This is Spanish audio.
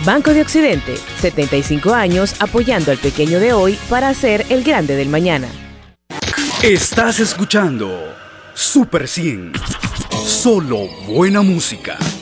Banco de Occidente, 75 años apoyando al pequeño de hoy para ser el grande del mañana. Estás escuchando Super 100. Solo buena música.